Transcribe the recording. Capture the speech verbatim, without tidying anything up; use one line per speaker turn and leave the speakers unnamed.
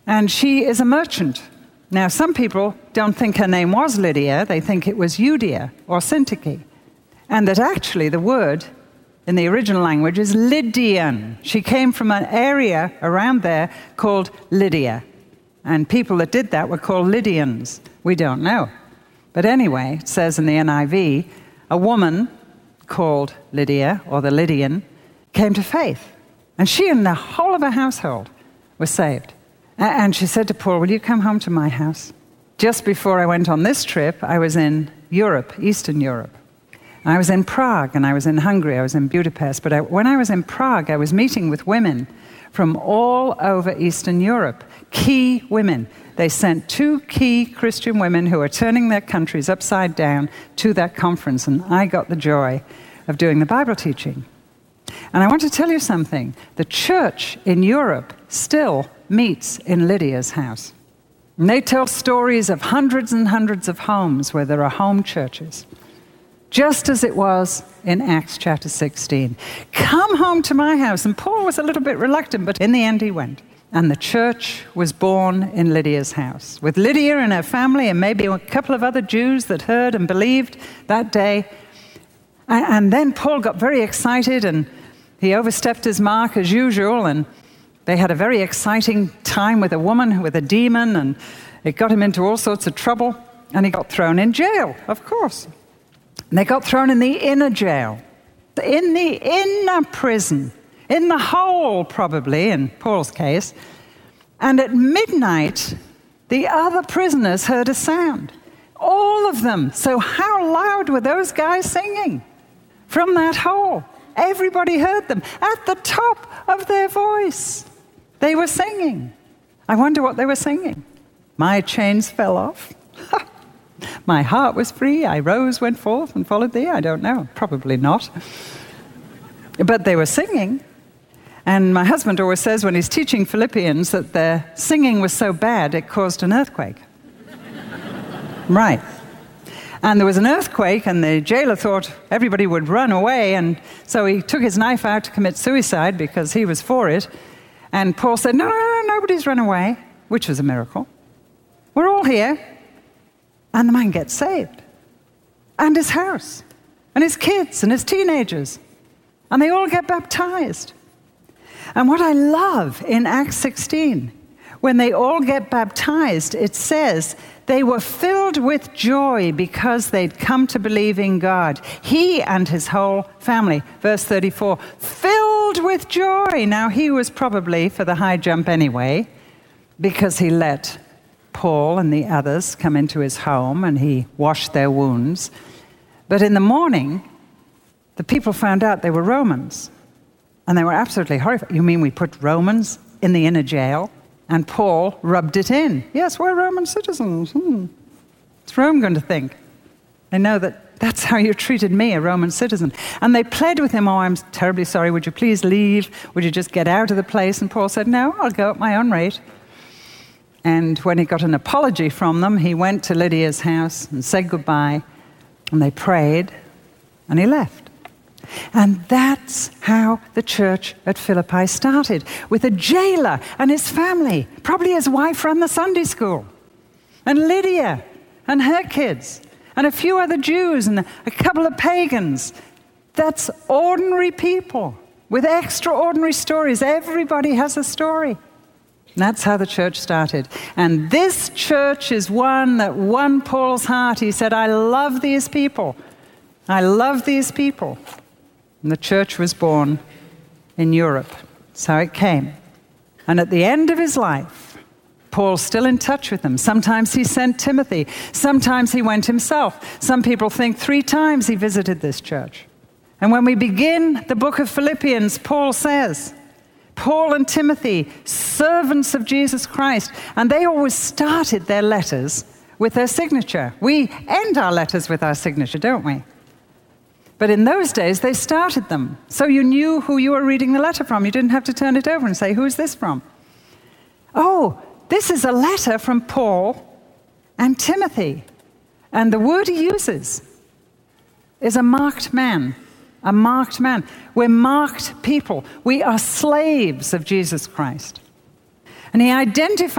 And she is a merchant. Now, some people don't think her name was Lydia. They think it was Euodia or Syntyche. And that actually the word in the original language is Lydian. She came from an area around there called Lydia. And people that did that were called Lydians. We don't know. But anyway, it says in the N I V, a woman called Lydia, or the Lydian, came to faith. And she and the whole of her household were saved. And she said to Paul, will you come home to my house? Just before I went on this trip, I was in Europe, Eastern Europe. I was in Prague, and I was in Hungary, I was in Budapest. But I, when I was in Prague, I was meeting with women from all over Eastern Europe, key women. They sent two key Christian women who are turning their countries upside down to that conference, and I got the joy of doing the Bible teaching. And I want to tell you something. The church in Europe still meets in Lydia's house. And they tell stories of hundreds and hundreds of homes where there are home churches. Just as it was in Acts chapter sixteen. Come home to my house. And Paul was a little bit reluctant, but in the end he went. And the church was born in Lydia's house, with Lydia and her family and maybe a couple of other Jews that heard and believed that day. And then Paul got very excited, and he overstepped his mark as usual, and they had a very exciting time with a woman with a demon, and it got him into all sorts of trouble, and he got thrown in jail, of course. And they got thrown in the inner jail, in the inner prison, in the hole probably, in Paul's case. And at midnight, the other prisoners heard a sound. All of them. So how loud were those guys singing from that hole? Everybody heard them at the top of their voice. They were singing. I wonder what they were singing. My chains fell off. My heart was free. I rose, went forth, and followed thee. I don't know. Probably not. But they were singing. And my husband always says when he's teaching Philippians that their singing was so bad it caused an earthquake. Right. And there was an earthquake, and the jailer thought everybody would run away, and so he took his knife out to commit suicide because he was for it. And Paul said, no, no, no, nobody's run away, which was a miracle. We're all here. And the man gets saved. And his house, and his kids, and his teenagers. And they all get baptized. And what I love in Acts sixteen, when they all get baptized, it says they were filled with joy because they'd come to believe in God. He and his whole family. Verse thirty-four, filled with joy. Now, he was probably for the high jump anyway, because he let Paul and the others come into his home and he washed their wounds. But in the morning, the people found out they were Romans. And they were absolutely horrified. You mean we put Romans in the inner jail? And Paul rubbed it in. Yes, we're Roman citizens. Hmm. What's Rome going to think? They know that that's how you treated me, a Roman citizen. And they pled with him, oh, I'm terribly sorry. Would you please leave? Would you just get out of the place? And Paul said, no, I'll go at my own rate. And when he got an apology from them, he went to Lydia's house and said goodbye. And they prayed, and he left. And that's how the church at Philippi started, with a jailer and his family. Probably his wife ran the Sunday school. And Lydia and her kids. And a few other Jews and a couple of pagans. That's ordinary people with extraordinary stories. Everybody has a story. And that's how the church started. And this church is one that won Paul's heart. He said, I love these people. I love these people. And the church was born in Europe. That's how it came. And at the end of his life, Paul's still in touch with them. Sometimes he sent Timothy. Sometimes he went himself. Some people think three times he visited this church. And when we begin the book of Philippians, Paul says, Paul and Timothy, servants of Jesus Christ. And they always started their letters with their signature. We end our letters with our signature, don't we? But in those days, they started them. So you knew who you were reading the letter from. You didn't have to turn it over and say, who's this from? Oh, this is a letter from Paul and Timothy. And the word he uses is a marked man. A marked man. We're marked people. We are slaves of Jesus Christ. And he identifies